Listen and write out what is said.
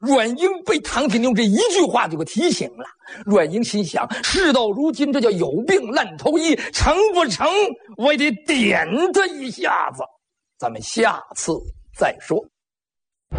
阮英被唐天牛这一句话就给提醒了。阮英心想，事到如今，这叫有病烂投医，成不成我也得点他一下子。咱们下次再说。